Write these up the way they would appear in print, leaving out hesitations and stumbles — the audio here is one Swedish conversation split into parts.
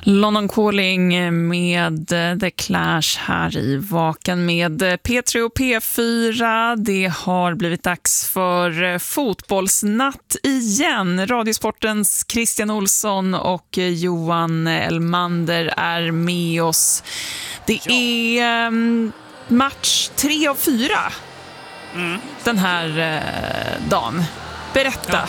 London Calling med The Clash här i Vaken med P3 och P4. Det har blivit dags för fotbollsnatt igen. Radiosportens Christian Olsson och Johan Elmander är med oss. Det är match 3 av 4 den här dagen. Berätta. Ja.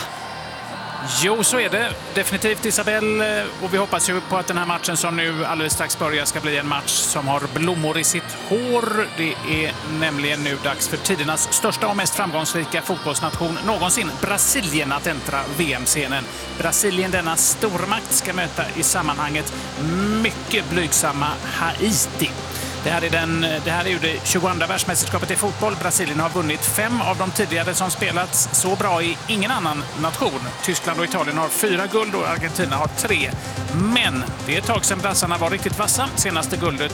Jo, så är det definitivt, Isabelle, och vi hoppas ju på att den här matchen som nu alldeles strax börjar ska bli en match som har blommor i sitt hår. Det är nämligen nu dags för tidernas största och mest framgångsrika fotbollsnation någonsin, Brasilien, att äntra VM-scenen. Brasilien, denna stormakt, ska möta i sammanhanget mycket blygsamma Haiti. Det här är ju det 22:a världsmästerskapet i fotboll. Brasilien har vunnit 5 av de tidigare som spelats. Så bra i ingen annan nation. Tyskland och Italien har 4 guld och Argentina har 3. Men det är ett tag sedan brassarna var riktigt vassa. Senaste guldet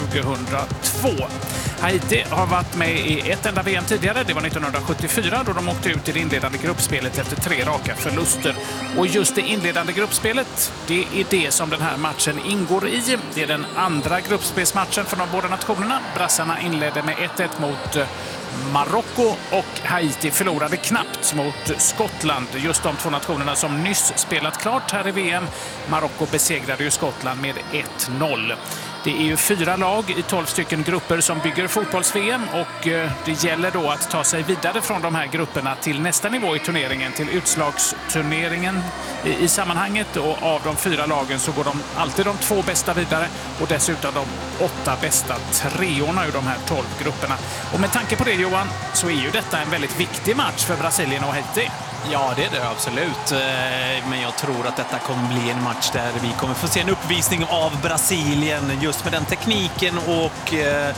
2002. Haiti har varit med i ett enda VM tidigare. Det var 1974 då de åkte ut i det inledande gruppspelet efter 3 raka förluster. Och just det inledande gruppspelet, det är det som den här matchen ingår i. Det är den andra gruppspelsmatchen för de båda nationerna. Brassarna inledde med 1-1 mot Marocko och Haiti förlorade knappt mot Skottland. Just de två nationerna som nyss spelat klart här i VM. Marocko besegrade ju Skottland med 1-0. Det är ju 4 lag i 12 stycken grupper som bygger fotbolls-VM och det gäller då att ta sig vidare från de här grupperna till nästa nivå i turneringen, till utslagsturneringen i sammanhanget. Och av de 4 lagen så går alltid de 2 bästa vidare och dessutom de 8 bästa treorna ur de här 12 grupperna. Och med tanke på det, Johan, så är ju detta en väldigt viktig match för Brasilien och Haiti. Ja, det är det absolut. Men jag tror att detta kommer bli en match där vi kommer få se en uppvisning av Brasilien just med den tekniken och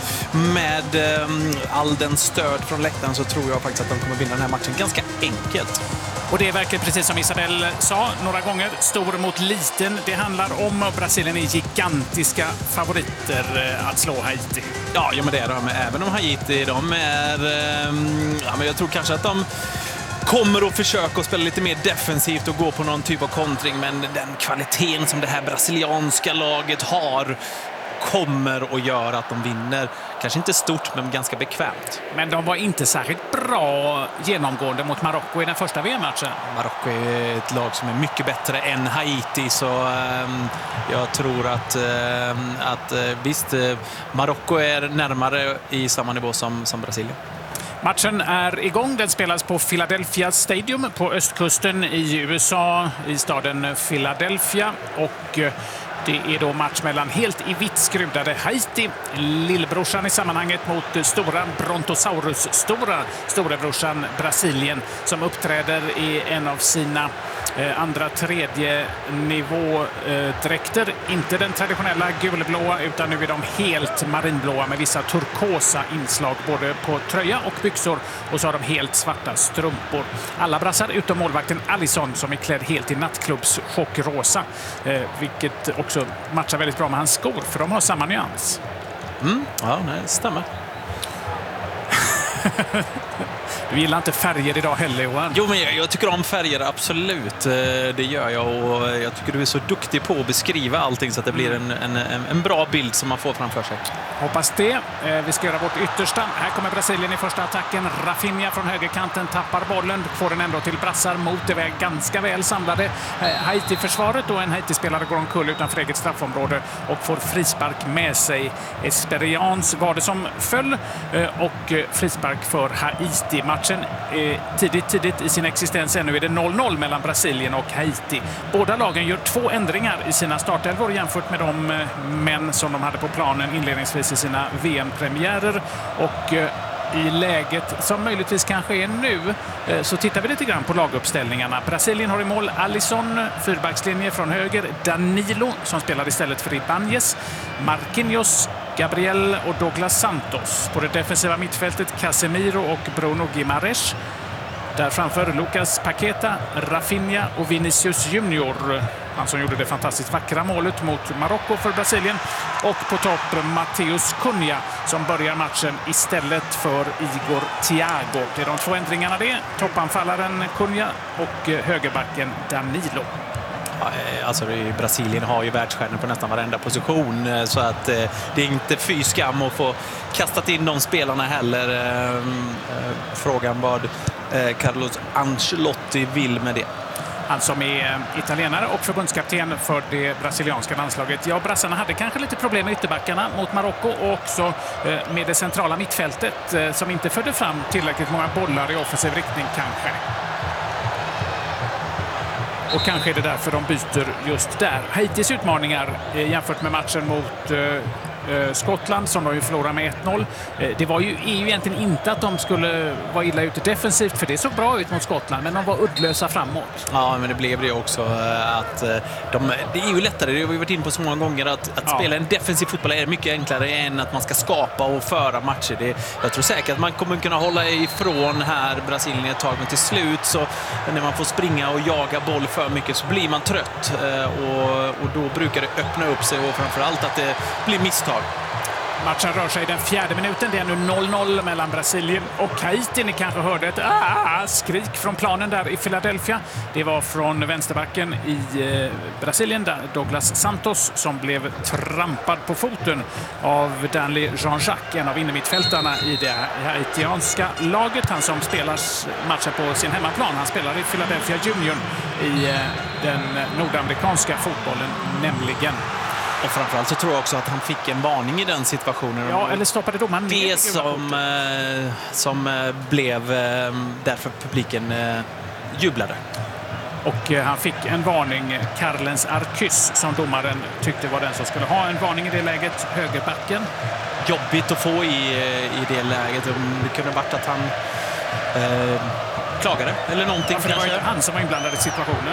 med all den stöd från läktaren, så tror jag faktiskt att de kommer vinna den här matchen ganska enkelt. Och det är verkligen precis som Isabelle sa några gånger, stor mot liten. Det handlar om att Brasilien är gigantiska favoriter att slå Haiti. Ja, men det är de. Även om Haiti, de är... men jag tror kanske att de kommer att försöka att spela lite mer defensivt och gå på någon typ av kontring, men den kvaliteten som det här brasilianska laget har kommer att göra att de vinner. Kanske inte stort, men ganska bekvämt. Men de var inte särskilt bra genomgående mot Marocko i den första VM-matchen. Marocko är ett lag som är mycket bättre än Haiti, så jag tror att visst, Marocko är närmare i samma nivå som Brasilien. Matchen är igång. Den spelas på Philadelphia Stadium på östkusten i USA, i staden Philadelphia. Och det är då match mellan helt i vitt skrudade Haiti, lillbrorsan i sammanhanget, mot stora Brontosaurus-stora storebrorsan Brasilien, som uppträder i en av sina andra, tredje nivådräkter. Inte den traditionella gulblåa, utan nu är de helt marinblåa med vissa turkosa inslag både på tröja och byxor, och så har de helt svarta strumpor. Alla brassar utom målvakten Alisson, som är klädd helt i nattklubbs chockrosa, vilket också matchar väldigt bra med hans skor, för de har samma nyans. Ja, det stämmer. Du gillar inte färger idag heller, Johan? Jo, men jag tycker om färger, absolut. Det gör jag, och jag tycker du är så duktig på att beskriva allting så att det blir en bra bild som man får framför sig. Hoppas det. Vi ska göra vårt yttersta. Här kommer Brasilien i första attacken. Rafinha från högerkanten tappar bollen, får den ändå till brassar mot det ganska väl samlade Haiti-försvaret, och en Haiti-spelare går omkull utanför eget straffområde och får frispark med sig. Esperians var det som föll, och frispark för Haiti. Matchen är tidigt i sin existens. Ännu är det 0-0 mellan Brasilien och Haiti. Båda lagen gör 2 ändringar i sina startelvor jämfört med de män som de hade på planen inledningsvis i sina VM-premiärer. Och i läget som möjligtvis kanske är nu, så tittar vi lite grann på laguppställningarna. Brasilien har i mål Alisson, fyrbackslinje från höger, Danilo som spelar istället för Ibanez, Marquinhos, Gabriel och Douglas Santos. På det defensiva mittfältet Casemiro och Bruno Guimaraes. Där framför Lucas Paqueta, Rafinha och Vinicius Junior. Han som gjorde det fantastiskt vackra målet mot Marocko för Brasilien. Och på topp Mateus Cunha som börjar matchen istället för Igor Thiago. Det är de 2 ändringarna det. Toppanfallaren Cunha och högerbacken Danilo. Alltså Brasilien har ju världsstjärnor på nästan varenda position, så att det är inte fy skam att få kastat in de spelarna heller. Frågan vad Carlos Ancelotti vill med det. Han som är italienare och förbundskapten för det brasilianska landslaget. Ja, brassarna hade kanske lite problem med ytterbackarna mot Marocko och också med det centrala mittfältet som inte förde fram tillräckligt många bollar i offensiv riktning kanske. Och kanske är det därför de byter just där. Haitis utmaningar jämfört med matchen mot Skottland som de ju förlorade med 1-0. Det var ju egentligen inte att de skulle vara illa ute defensivt, för det såg bra ut mot Skottland, men de var uddlösa framåt. Ja, men det blev det också. Att det är ju lättare, det har vi varit in på så många gånger, att spela en defensiv fotboll är mycket enklare än att man ska skapa och föra matcher. Jag tror säkert att man kommer kunna hålla ifrån här Brasilien ett tag, men till slut så när man får springa och jaga boll för mycket så blir man trött och då brukar det öppna upp sig, och framförallt att det blir misstag. Matchen rör sig i den 4:e minuten. Det är nu 0-0 mellan Brasilien och Haiti. Ni kanske hörde ett skrik från planen där i Philadelphia. Det var från vänsterbacken i Brasilien, Douglas Santos, som blev trampad på foten av Danley Jean-Jacques, en av innermittfältarna i det haitianska laget. Han som spelar matchen på sin hemmaplan. Han spelar i Philadelphia Union i den nordamerikanska fotbollen nämligen. Och framförallt så tror jag också att han fick en varning i den situationen. Ja, eller stoppade domaren det som blev därför publiken jublade. Och han fick en varning, Carlens Arcus, som domaren tyckte var den som skulle ha en varning i det läget, högerbacken. Jobbigt att få i det läget. Det kunde varit att han klagade eller någonting. Ja, för det var inte han som var inblandad i situationen.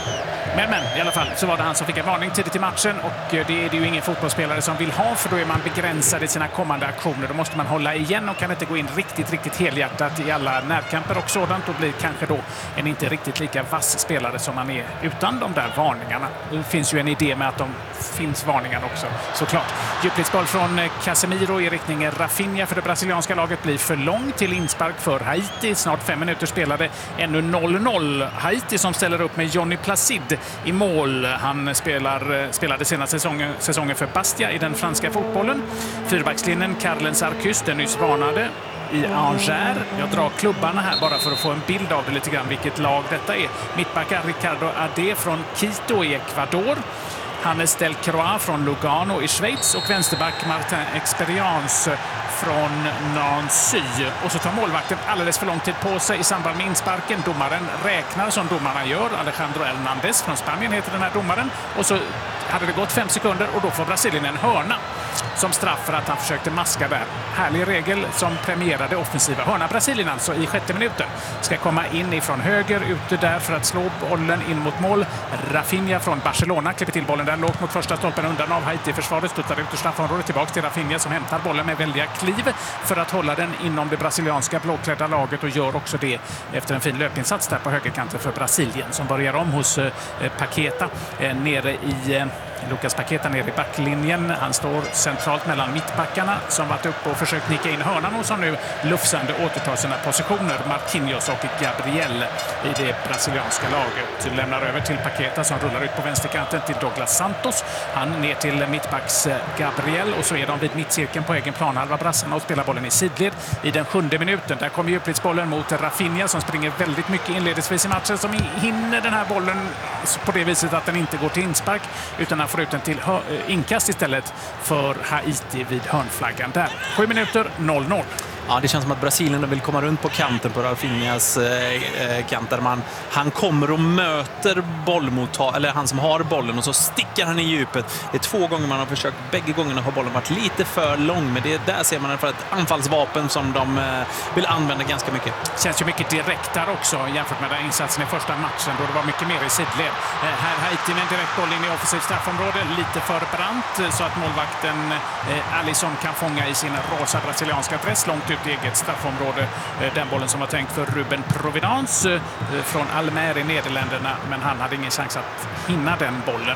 Men i alla fall så var det han som fick en varning tidigt i matchen, och det är det ju ingen fotbollsspelare som vill ha, för då är man begränsad i sina kommande aktioner. Då måste man hålla igen och kan inte gå in riktigt helhjärtat i alla närkamper och sådant, och blir kanske då en inte riktigt lika vass spelare som man är utan de där varningarna. Det finns ju en idé med att de finns varningar också, såklart. Djupledsboll från Casemiro i riktning Rafinha för det brasilianska laget blir för lång till inspark för Haiti. Snart 5 minuter spelade, ännu 0-0. Haiti som ställer upp med Johnny Placide i mål. Han spelade senaste säsongen för Bastia i den franska fotbollen. Fyrbackslinjen Carlens Arcus, den nyss varnade, i Angers. Jag drar klubbarna här bara för att få en bild av det lite grann, vilket lag detta är. Mittbackar Ricardo Ade från Quito i Ecuador. Hannes Delcroix från Lugano i Schweiz och vänsterback Martin Experience från Nancy. Och så tar målvakten alldeles för lång tid på sig i samband med insparken. Domaren räknar som domarna gör. Alejandro Hernández från Spanien heter den här domaren. Och så hade det gått 5 sekunder och då får Brasilien en hörna som straff för att han försökte maska där. Härlig regel som premierade offensiva hörna. Brasilien alltså i 6:e minuten ska komma in ifrån höger ute där för att slå bollen in mot mål. Rafinha från Barcelona klipper till bollen där lågt mot första stolpen undan av Haiti-försvaret. Stuttar ut ur straffområdet tillbaka till Rafinha som hämtar bollen med väldiga kliv för att hålla den inom det brasilianska blåklädda laget, och gör också det efter en fin löpinsats där på högerkanten för Brasilien som börjar om hos Paqueta nere i Lucas Paqueta nere i backlinjen. Han står centralt mellan mittbackarna som varit uppe och försökt nicka in hörnan och som nu lufsande återtar sina positioner. Marquinhos och Gabriel i det brasilianska laget lämnar över till Paqueta som rullar ut på vänsterkanten till Douglas Santos. Han ner till mittbacks Gabriel, och så är de vid mittcirkeln på egen planhalva brassarna och spelar bollen i sidled i den 7:e minuten. Där kommer djupledsbollen mot Rafinha som springer väldigt mycket inledningsvis i matchen, som hinner den här bollen på det viset att den inte går till inspark utan han får ut den till inkast istället för Haiti vid hörnflaggan där. 7 minuter, 0-0. Ja, det känns som att Brasilien vill komma runt på kanten på Rafinhas kant där han kommer och möter eller han som har bollen, och så stickar han i djupet. Det är 2 gånger man har försökt, bägge gångerna har bollen varit lite för lång, men där ser man för ett anfallsvapen som de vill använda ganska mycket. Känns ju mycket direkt där också jämfört med den insatsen i första matchen då det var mycket mer i sidled. Här Haiti med en direkt boll in i offensivt straffområde, lite för brant så att målvakten Alisson kan fånga i sin rosa brasilianska dress långt ut i eget straffområde. Den bollen som var tänkt för Ruben Providence från Almer i Nederländerna, men han hade ingen chans att hinna den bollen.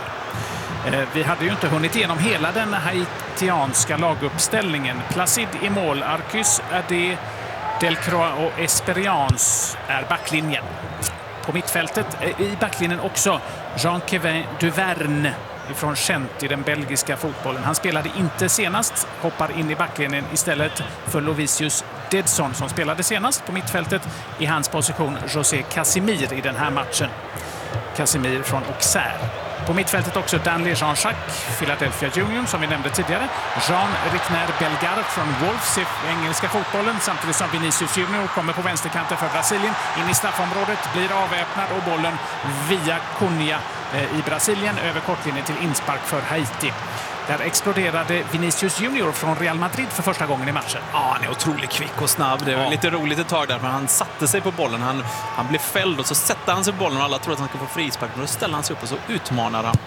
Vi hade ju inte hunnit igenom hela den haitianska laguppställningen. Placide i mål, Arcus, Ade, Delcroix och Esperiance är backlinjen. På mittfältet i backlinjen också Jean-Kevin Duverne från Gent i den belgiska fotbollen. Han spelade inte senast, hoppar in i backlinjen istället för Lovisius Dedson som spelade senast. På mittfältet i hans position José Casimir i den här matchen. Casimir från Auxerre. På mittfältet också Danley Jean-Jacques, Philadelphia Union som vi nämnde tidigare. Jean Rickner Bellegarde från Wolves i engelska fotbollen. Samtidigt som Vinicius Junior kommer på vänsterkanten för Brasilien. In i straffområdet, blir avväpnad och bollen via Cunha i Brasilien över kortlinjen till inspark för Haiti. Där exploderade Vinicius Junior från Real Madrid för första gången i matchen. Ja, han är otroligt kvick och snabb. Det var lite roligt ett tag där, men han satte sig på bollen. Han blev fälld och så sätter han sig på bollen och alla tror att han ska få frispark. Men då ställer han sig upp och så utmanar han.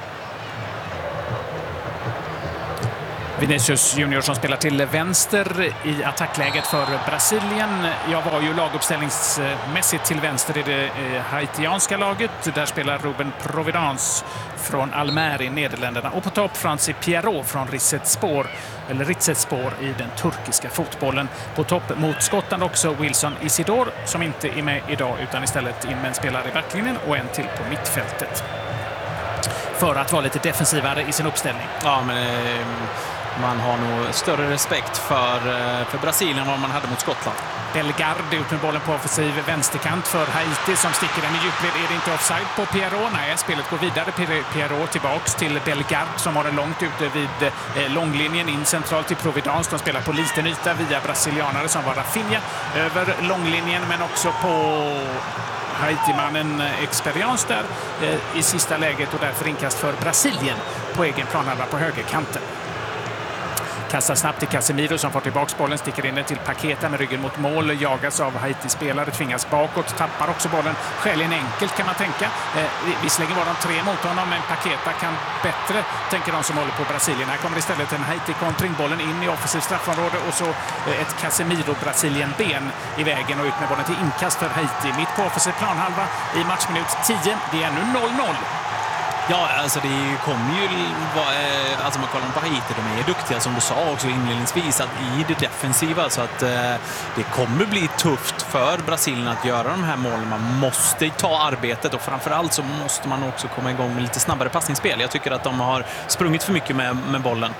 Vinicius Junior som spelar till vänster i attackläget för Brasilien. Jag var ju laguppställningsmässigt till vänster i det haitianska laget. Där spelar Ruben Providence från Almere i Nederländerna. Och på topp Francis Pierrot från Rizzetspor i den turkiska fotbollen. På topp mot Skottland också Wilson Isidore som inte är med idag utan istället in med en spelare i backlinjen och en till på mittfältet. För att vara lite defensivare i sin uppställning. Ja, men man har nog större respekt för Brasilien än vad man hade mot Skottland. Bellegarde ut med bollen på offensiv vänsterkant för Haiti som sticker den i djupled. Är det inte offside på Pierrot? Nej, spelet går vidare. Pierrot tillbaks till Bellegarde som har den långt ute vid långlinjen in centralt till Providence. De spelar på liten yta via brasilianare som var Rafinha över långlinjen men också på Haiti-mannen Experience där i sista läget och därför inkast för Brasilien på egen planhalva på högerkanten. Kastar snabbt till Casemiro som får tillbaka bollen, sticker in den till Paqueta med ryggen mot mål, jagas av Haiti-spelare, tvingas bakåt, tappar också bollen. Skäligen enkelt kan man tänka. Visserligen var de 3 mot honom, men Paqueta kan bättre, tänker de som håller på Brasilien. Här kommer istället en Haiti-kontring, bollen in i offensiv straffområde och så ett Casemiro-Brasilien-ben i vägen och ut med bollen till inkast för Haiti. Mitt på offensiv planhalva i matchminut 10. Det är nu 0-0. Ja, alltså det kommer ju... Alltså man kollar på Haiti, de är duktiga som du sa också inledningsvis att i det defensiva så att det kommer bli tufft för Brasilien att göra de här målen. Man måste ta arbetet och framförallt så måste man också komma igång med lite snabbare passningsspel. Jag tycker att de har sprungit för mycket med bollen.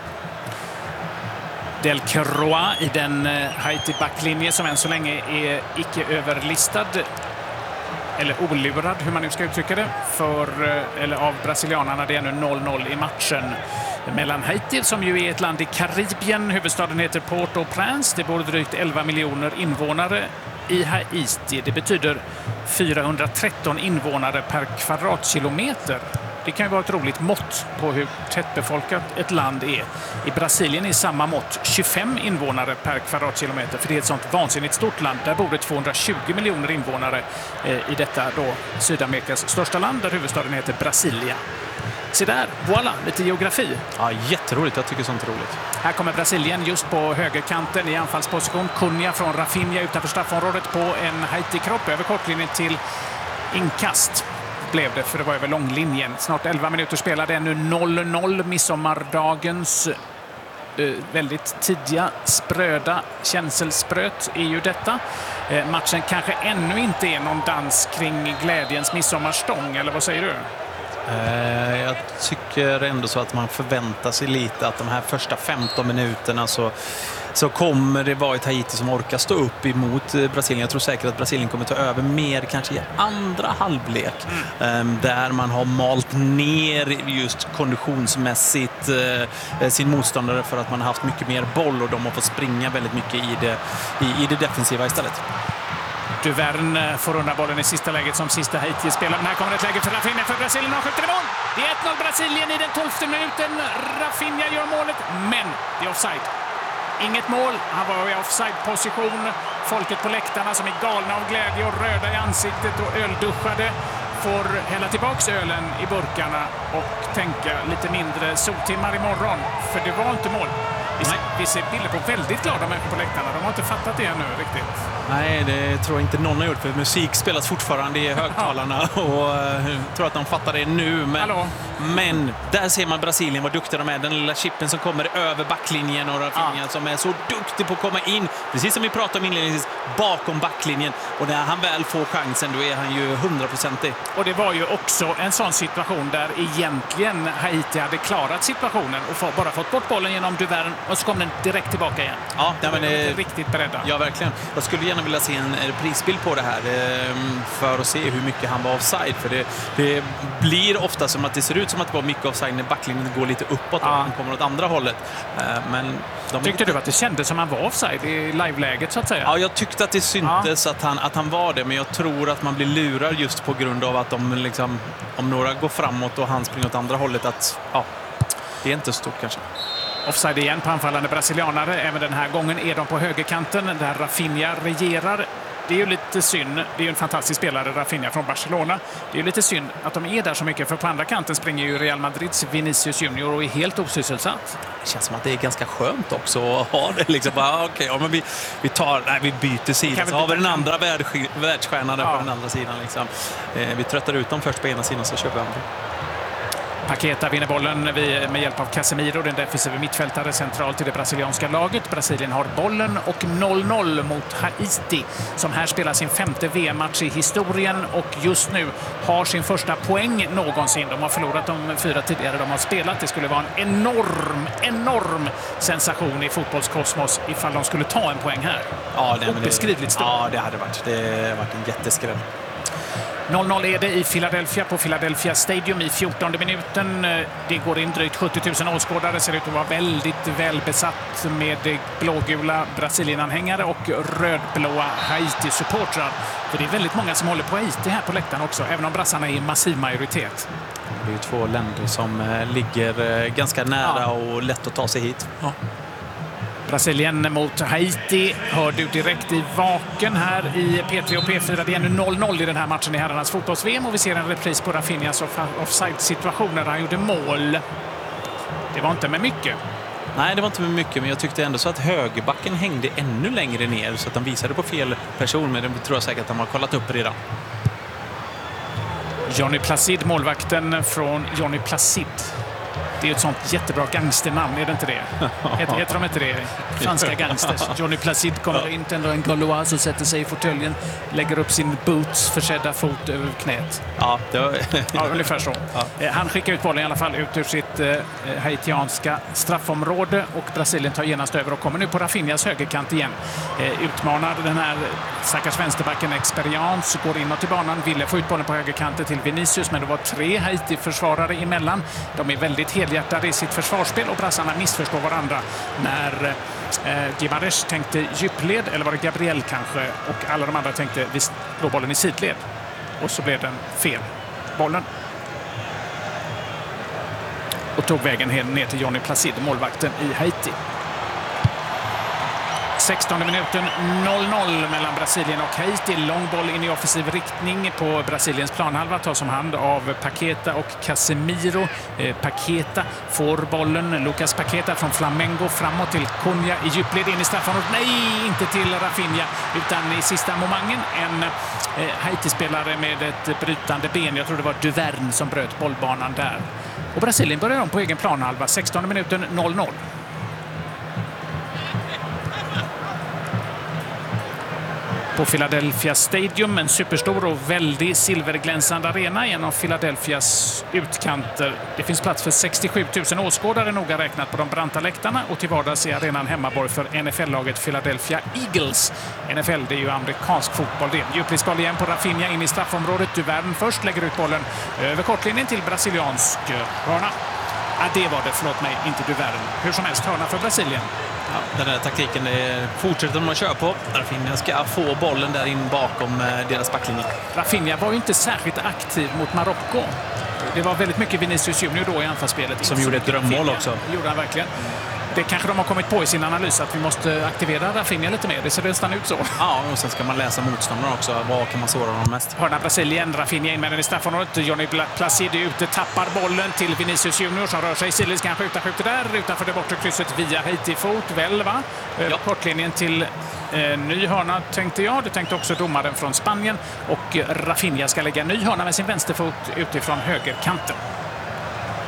Delcroix i den Haiti-backlinje som än så länge är icke överlistad eller olurad, hur man nu ska uttrycka det, eller av brasilianerna. Det är nu 0-0 i matchen mellan Haiti, som ju är ett land i Karibien. Huvudstaden heter Port-au-Prince. Det bor drygt 11 miljoner invånare i Haiti. Det betyder 413 invånare per kvadratkilometer. Det kan ju vara ett roligt mått på hur tättbefolkat ett land är. I Brasilien är samma mått 25 invånare per kvadratkilometer. För det är ett sånt vansinnigt stort land. Där bor det 220 miljoner invånare i detta då Sydamerikas största land där huvudstaden heter Brasilia. Se där, voilà, lite geografi. Ja, jätteroligt. Jag tycker sånt är roligt. Här kommer Brasilien just på högerkanten i anfallsposition. Cunha från Rafinha utanför straffområdet på en Haiti-kropp över kortlinjen till inkast. Blev det, för det var över långlinjen. Snart 11 minuter spelade, nu 0-0. Midsommardagens väldigt tidiga, spröda känselspröt är ju detta. Matchen kanske ännu inte är någon dans kring glädjens midsommarstång, eller vad säger du? Jag tycker ändå så att man förväntar sig lite att de här första 15 minuterna så kommer det vara ett Haiti som orkar stå upp emot Brasilien. Jag tror säkert att Brasilien kommer ta över mer kanske i andra halvlek. Där man har malt ner just konditionsmässigt sin motståndare för att man har haft mycket mer boll och de har fått springa väldigt mycket i det defensiva istället. Duverne får undan bollen i sista läget som sista Haiti-spelare. Men här kommer ett läge för Rafinha för Brasilien och skjuter i mål. Det är 1-0 Brasilien i den 12:e minuten. Rafinha gör målet, men det är offside. Inget mål, han var i offside-position. Folket på läktarna som är galna av glädje och röda i ansiktet och ölduschade får hälla tillbaks ölen i burkarna och tänka lite mindre soltimmar imorgon. För det var inte mål. Vi ser bilder på väldigt glada människor på läktarna. De har inte fattat det ännu riktigt. Nej, det tror jag inte någon har gjort. För musik spelas fortfarande i högtalarna och jag tror att de fattar det nu. Men där ser man Brasilien, vad duktiga de är. Den lilla chippen som kommer över backlinjen och Rafinha som är så duktig på att komma in. Precis som vi pratade om inledningsvis, bakom backlinjen. Och när han väl får chansen, då är han ju 100%. Och det var ju också en sån situation där egentligen Haiti hade klarat situationen och bara fått bort bollen genom Duvern och så kom den direkt tillbaka igen. Ja, men det är riktigt beredda. Ja, verkligen. Jag skulle gärna vilja se en prisbild på det här för att se hur mycket han var offside. För det blir ofta som att det ser ut som att det var mycket offside när backlinjen går lite uppåt och han kommer åt andra hållet. Men tyckte du att det kändes som att han var offside i live-läget så att säga? Ja, jag tyckte att det syntes att han var det, men jag tror att man blir lurad just på grund av att de liksom, om några går framåt och han springer åt andra hållet, att det är inte stort kanske. Offside igen på anfallande brasilianare. Även den här gången är de på högerkanten där Rafinha regerar. Det är ju lite synd. Det är ju en fantastisk spelare, Rafinha från Barcelona. Det är ju lite synd att de är där så mycket, för på andra kanten springer ju Real Madrids Vinicius Junior och är helt osysselsatt. Det känns som att det är ganska skönt också att ha det. Liksom, men vi byter sida. Så har vi den andra världsstjärnan på den andra sidan. Liksom. Vi tröttar ut dem först på ena sidan, så kör vi andra. Paqueta vinner bollen med hjälp av Casemiro, den defensiva mittfältare centralt i det brasilianska laget. Brasilien har bollen och 0-0 mot Haiti som här spelar sin 5:e VM-match i historien och just nu har sin första poäng någonsin. De har förlorat de 4 tidigare de har spelat. Det skulle vara en enorm sensation i fotbollskosmos ifall de skulle ta en poäng här. Ja, beskrivligt stort. Ja, det hade varit en jätteskräll. 0-0 är det i Philadelphia på Philadelphia Stadium i 14:e minuten. Det går in drygt 70 000 åskådare. Ser ut att vara väldigt välbesatt med blågula Brasilien-anhängare och rödblåa Haiti-supportrar. För det är väldigt många som håller på Haiti här på läktaren också, även om brassarna är i massiv majoritet. Det är ju 2 länder som ligger ganska nära och lätt att ta sig hit. Ja. Brasilien mot Haiti hör du direkt i vaken här i P3 och P4. Det är nu 0-0 i den här matchen i herrarnas fotbolls-VM och vi ser en repris på Rafinhas offside-situation när han gjorde mål. Det var inte med mycket. Nej, det var inte med mycket, men jag tyckte ändå så att högerbacken hängde ännu längre ner så att de visade på fel person, men det tror jag säkert att de har kollat upp redan. Johnny Placid, målvakten från Johnny Placid. Det är ett sånt jättebra gangsternamn, är det inte det? Heter de inte det? Franska gangsters. Johnny Placid kommer in, ändå en Gaulois och sätter sig i fåtöljen, lägger upp sin boots försedda fot över knät. Ja, ungefär så. Ja. Han skickar ut bollen i alla fall ut ur sitt haitianska straffområde och Brasilien tar genast över och kommer nu på Rafinhas högerkant igen. Utmanar den här stackars vänsterbacken Experience, går inåt i banan, ville få ut bollen på högerkanten till Vinicius, men det var 3 Haiti-försvarare emellan. De är väldigt helhjärtade i sitt försvarsspel och brassarna missförstår varandra när Gimares tänkte djupled, eller var det Gabriel kanske, och alla de andra tänkte vi slår bollen i sidled. Och så blev den fel. Bollen. Och tog vägen ner till Johnny Placid, målvakten i Haiti. 16:e minuten, 0-0 mellan Brasilien och Haiti. Lång boll in i offensiv riktning på Brasiliens planhalva, tas om hand av Paqueta och Casemiro. Paqueta får bollen, Lucas Paqueta från Flamengo framåt till Cunha i djupled in i straffområdet. Nej, inte till Rafinha, utan i sista momangen en Haiti-spelare med ett brytande ben. Jag tror det var Duvern som bröt bollbanan där. Och Brasilien börjar om på egen planhalva, 16:e minuten, 0-0. På Philadelphia Stadium, en superstor och väldigt silverglänsande arena, en av Philadelphias utkanter. Det finns plats för 67 000 åskådare noga räknat på de branta läktarna och till vardags är arenan hemmaborg för NFL-laget Philadelphia Eagles. NFL, det är ju amerikansk fotboll det. Djupledsboll igen på Rafinha in i straffområdet. Duvern först lägger ut bollen över kortlinjen till brasiliansk hörna. Ja, det var det, förlåt mig, inte Duvern. Hur som helst, hörna för Brasilien. Ja, den här taktiken fortsätter de att köra på. Rafinha ska få bollen där in bakom deras backlinje. Rafinha var ju inte särskilt aktiv mot Marocko. Det var väldigt mycket Vinicius Junior då i anfallsspelet. Som gjorde ett drömmål också. Det gjorde han verkligen. Det kanske de har kommit på i sin analys att vi måste aktivera Rafinha lite mer. Det ser nästan ut så. Ja, och sen ska man läsa motståndarna också. Vad kan man såra dem mest? Hörna Brasilien, Rafinha in med den i straffområdet. Johnny Placid ute, tappar bollen till Vinicius Junior som rör sig i sidled. Ska han skjuter där utanför det bortre krysset via Haiti-fot. Väl va? Över kortlinjen till ny hörna tänkte jag. Det tänkte också domaren från Spanien. Och Rafinha ska lägga ny hörna med sin vänsterfot utifrån högerkanten.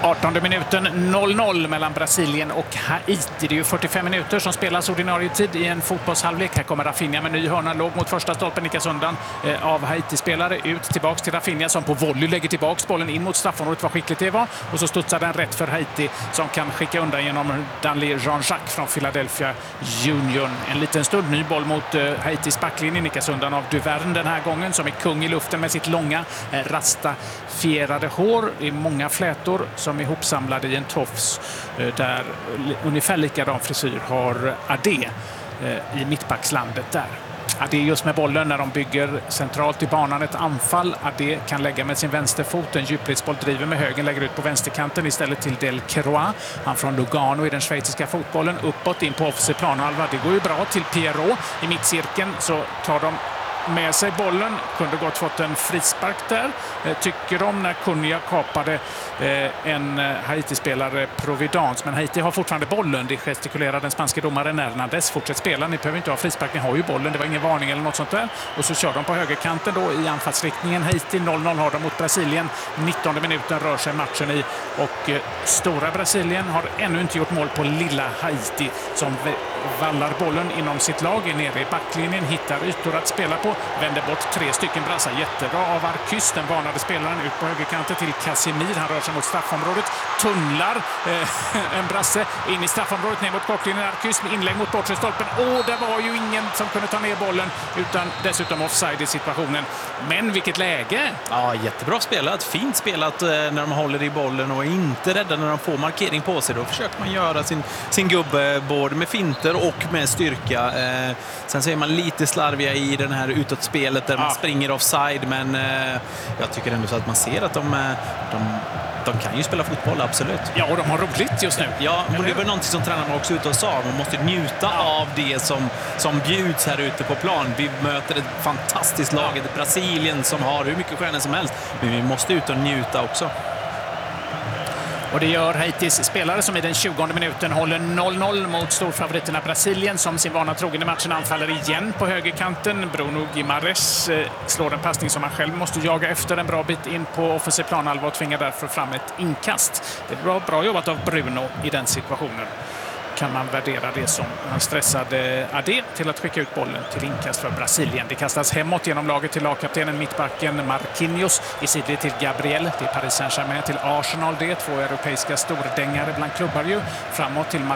18:e minuten 0-0 mellan Brasilien och Haiti. Det är ju 45 minuter som spelas ordinarie tid i en fotbollshalvlek. Här kommer Rafinha med ny hörna, låg mot första stolpen, nickas undan av Haiti-spelare. Ut tillbaks till Rafinha som på volley lägger tillbaks bollen in mot straffområdet. Vad skickligt det var. Och så studsar den rätt för Haiti som kan skicka undan genom Danley Jean-Jacques från Philadelphia Union. En liten stund, ny boll mot Haitis backlinje, nickas undan av Duverne den här gången som är kung i luften med sitt långa rastafierade hår. Det är många flätor som är ihopsamlade i en tofs där ungefär likadan frisyr har Adé i mittbackslandet där. Adé just med bollen när de bygger centralt i banan ett anfall. Adé kan lägga med sin vänsterfot, en djupledsboll, driver med högen, lägger ut på vänsterkanten istället till Del Keroa. Han från Lugano i den schweiziska fotbollen, uppåt in på offensiv planhalva. Det går ju bra till Pierrot i mittcirkeln, så tar de med sig bollen. Kunde gott fått en frispark där. Tycker de när Cunha kapade en Haiti-spelare Providence. Men Haiti har fortfarande bollen. Det gestikulerar den spanska domaren Hernandez. Fortsätt spela. Ni behöver inte ha frispark. Ni har ju bollen. Det var ingen varning eller något sånt där. Och så kör de på högerkanten då i anfallsriktningen. Haiti 0-0 har de mot Brasilien. 19:e minuten rör sig matchen i. Och stora Brasilien har ännu inte gjort mål på lilla Haiti som vallar bollen inom sitt lag. Är nere i backlinjen. Hittar ytor att spela på. Vänder bort 3 stycken brassar. Jättebra av Arcus, den varnade spelaren, ut på högerkanten till Casimir. Han rör sig mot straffområdet. Tunnlar en brasse in i straffområdet ner mot kortlinjen. Arcus med inlägg mot bortre stolpen. Det var ju ingen som kunde ta ner bollen, utan dessutom offside i situationen. Men vilket läge! Ja, jättebra spelat. Fint spelat när de håller i bollen och är inte rädda när de får markering på sig. Då försöker man göra sin gubbe både med finter och med styrka. Sen så är man lite slarviga i den här utåtspelet där man springer offside, men jag tycker ändå så att man ser att de kan ju spela fotboll, absolut. Ja, och de har roligt just nu. Ja, och det var någonting som tränarna också ute och sa. Man måste njuta av det som bjuds här ute på plan. Vi möter ett fantastiskt lag, ett Brasilien som har hur mycket stjärnor som helst. Men vi måste ut och njuta också. Och det gör Haitis spelare som i den 20:e minuten håller 0-0 mot storfavoriterna Brasilien som sin vana trogen i matchen anfaller igen på högerkanten. Bruno Guimarães slår en passning som han själv måste jaga efter en bra bit in på offensiv planhalva och tvingar därför fram ett inkast. Det är bra jobbat av Bruno i den situationen. Kan man värdera det som han stressade Adé till att skicka ut bollen till inkast för Brasilien. Det kastas hemåt genom laget till lagkaptenen mittbacken Marquinhos, i sidled till Gabriel, till Paris Saint-Germain, till Arsenal. Det är 2 europeiska stordängare bland klubbar ju. Framåt till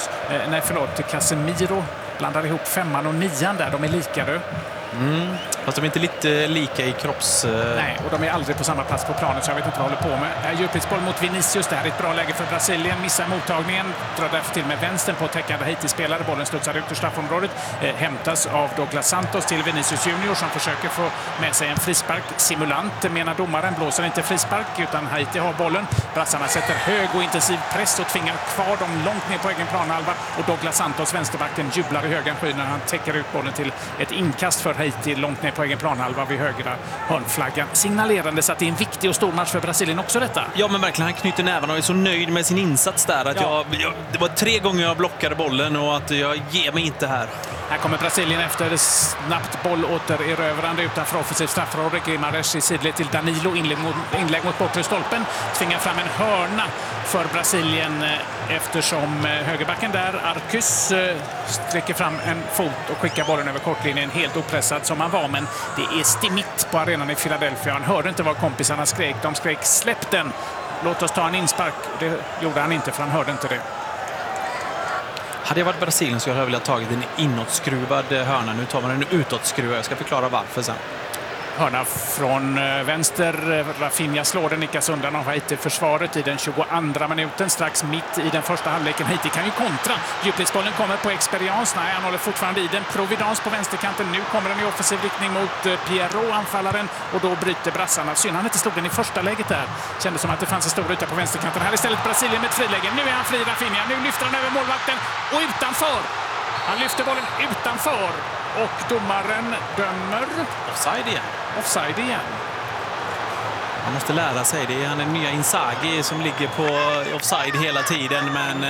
till Casemiro. Blandar ihop 5:an och 9:an där, de är likade. Fast de är inte lite lika i kropps... Nej, och de är aldrig på samma plats på planen, så jag vet inte vad jag håller på med. Djupledsboll mot Vinicius, det här är ett bra läge för Brasilien. Missar mottagningen, drar därför till med vänstern på täckande Haiti-spelare. Bollen studsar ut ur straffområdet. Hämtas av Douglas Santos till Vinicius Junior som försöker få med sig en frispark. Simulant menar domaren, blåser inte frispark utan Haiti har bollen. Brassarna sätter hög och intensiv press och tvingar kvar dem långt ner på egen planhalva. Och Douglas Santos, vänsterbacken, jublar i högan sky när han täcker ut bollen till ett inkast för Haiti långt ner på egen planhalva vid högra hörnflaggan. Signalerande att det är en viktig och stor match för Brasilien också detta. Ja, men verkligen, han knyter nävarna och är så nöjd med sin insats där. Att det var 3 gånger jag blockade bollen och att jag ger mig inte här. Här kommer Brasilien efter snabbt boll återerövrande utanför offensiv straffområde. Guimarães i sidled till Danilo, inlägg mot bortre stolpen. Tvingar fram en hörna för Brasilien eftersom högerbacken där, Arcus, sträcker fram en fot och skickar bollen över kortlinjen helt opressad som han var. Men det är stimmitt på arenan i Philadelphia. Han hörde inte vad kompisarna skrek. De skrek släpp den, låt oss ta en inspark. Det gjorde han inte för han hörde inte det. Hade jag varit Brasilien så hade jag velat tagit en inåtskruvad hörna. Nu tar man en utåtskruvad. Jag ska förklara varför sen. Hörna från vänster. Rafinha slår den, nickas undan av Haiti-försvaret i den 22:a minuten. Strax mitt i den första halvleken. Haiti kan ju kontra. Djupledsbollen kommer på Experience. Nej, han håller fortfarande i den. Providence på vänsterkanten. Nu kommer den i offensiv riktning mot Pierrot, anfallaren. Och då bryter brassarna. Synd han inte slog den i första läget där. Kändes som att det fanns en stor yta på vänsterkanten. Här istället Brasilien med ett friläge. Nu är han fri, Rafinha. Nu lyfter han över målvakten och utanför. Han lyfter bollen utanför. Och domaren dömer offside igen. Han måste lära sig det. Han är den nya Inzaghi som ligger på offside hela tiden. Men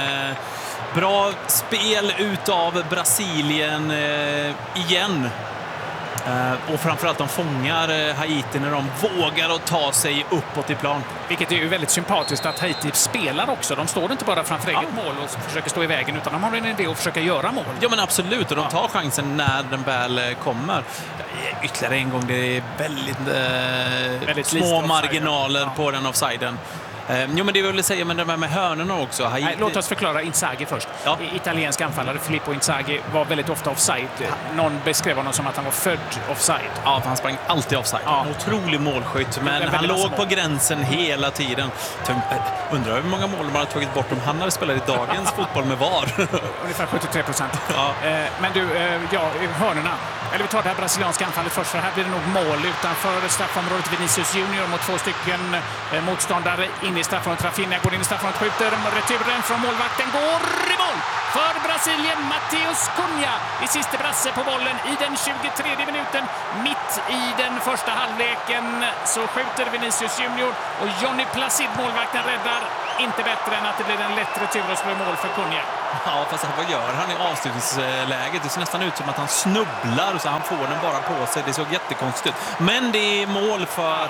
bra spel utav Brasilien igen. Och framförallt de fångar Haiti när de vågar att ta sig uppåt i plan. Vilket är ju väldigt sympatiskt att Haiti spelar också. De står inte bara framför eget mål och försöker stå i vägen, utan de har en idé att försöka göra mål. Ja, men absolut. Och de tar chansen när den väl kommer. Ytterligare en gång, det är väldigt små marginaler på den offsiden. Jo, men det vill jag säga, men det med hörnorna också. Nej, låt oss förklara Inzaghi först. Ja. Italiensk anfallare Filippo Inzaghi var väldigt ofta offside. Någon beskrev honom som att han var född offside. Ja, för han sprang alltid offside. Ja. En otrolig målskytt, men han låg på gränsen hela tiden. Undrar hur många mål man hade tagit bort om han hade spelat i dagens fotboll med VAR. Ungefär 73%. Ja. Men du, hörnorna. Eller vi tar det här brasilianska anfallet först, för här blir det nog mål utanför straffområdet. Vinicius Junior mot 2 stycken motståndare in i straffområdet. Rafinha går in i straffområdet, skjuter. Returen från målvakten går i mål för Brasilien. Matheus Cunha i sista brasse på bollen i den 23:e minuten. Mitt i den första halvleken så skjuter Vinicius Junior och Johnny Placid, målvakten, räddar inte bättre än att det blir en lätt retur och slår mål för Cunha. Ja, fast vad gör han i avslutningsläget? Det ser nästan ut som att han snubblar så han får den bara på sig. Det såg jättekonstigt ut. Men det är mål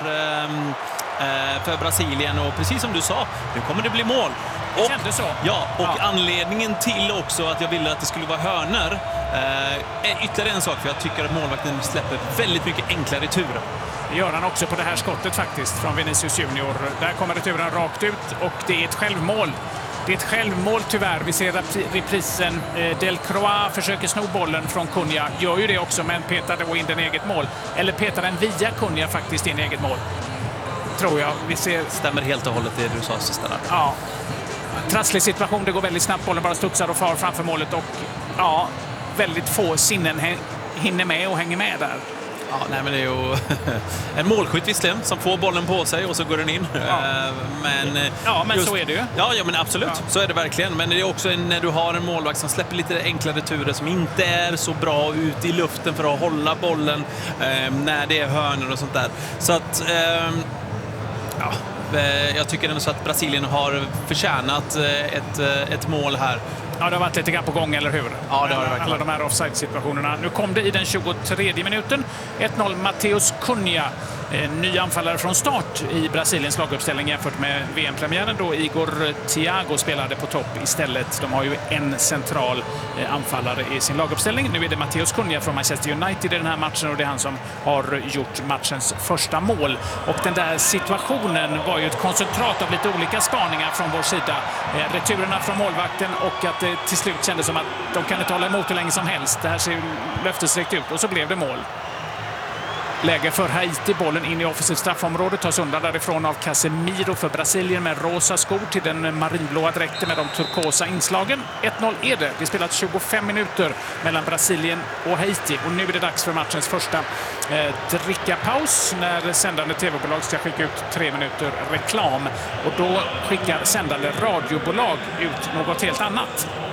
för Brasilien och precis som du sa, nu kommer det bli mål. Det kändes så. Ja, och anledningen till också att jag ville att det skulle vara hörnor är ytterligare en sak, för jag tycker att målvakten släpper väldigt mycket enklare returer. Det gör han också på det här skottet faktiskt från Vinicius Junior. Där kommer returen rakt ut och det är ett självmål. Det är ett självmål tyvärr. Vi ser reprisen. Delcroix försöker sno bollen från Cunha. Gör ju det också, men petar då in den eget mål. Eller petar den via Cunha faktiskt in eget mål. Tror jag. Vi ser... Stämmer helt och hållet det du sa sista där. Ja. Trasslig situation. Det går väldigt snabbt. Bollen bara studsar och far framför målet. Och ja, väldigt få sinnen hinner med och hänger med där. Ja, nej, men det är ju en målskytt visserligen som får bollen på sig och så går den in. Ja. Men just, så är det ju. Ja, men absolut. Så är det verkligen. Men det är också när du har en målvakt som släpper lite enklare turer som inte är så bra ut i luften för att hålla bollen när det är hörnor och sånt där. Så att jag tycker ändå så att Brasilien har förtjänat ett mål här. Ja, det har varit lite grann på gång, eller hur? Ja, det har det verkligen. Alla de här offside-situationerna. Nu kom det i den 23:e minuten. 1-0 Matheus Cunha. Ny anfallare från start i Brasiliens laguppställning jämfört med VM-premiären då Igor Thiago spelade på topp istället. De har ju en central anfallare i sin laguppställning. Nu är det Matheus Cunha från Manchester United i den här matchen och det är han som har gjort matchens första mål. Och den där situationen var ju ett koncentrat av lite olika spaningar från vår sida. Returerna från målvakten och att det till slut kändes som att de kan inte hålla emot hur länge som helst. Det här ser löftesrikt ut och så blev det mål. Läge för Haiti, bollen in i offensivt straffområde, tas undan därifrån av Casemiro för Brasilien med rosa skor till den marinblåa dräkten med de turkosa inslagen. 1-0 är det. Det spelat 25 minuter mellan Brasilien och Haiti och nu är det dags för matchens första drickapaus när sändande tv-bolag ska skicka ut 3 minuter reklam och då skickar sändande radiobolag ut något helt annat.